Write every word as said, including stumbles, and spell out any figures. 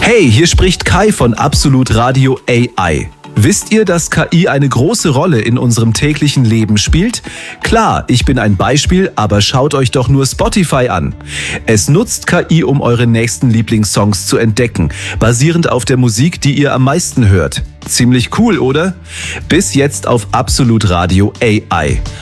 Hey, hier spricht Kai von Absolut Radio A I. Wisst ihr, dass K I eine große Rolle in unserem täglichen Leben spielt? Klar, ich bin ein Beispiel, aber schaut euch doch nur Spotify an. Es nutzt K I, um eure nächsten Lieblingssongs zu entdecken, basierend auf der Musik, die ihr am meisten hört. Ziemlich cool, oder? Bis jetzt auf Absolut Radio A I.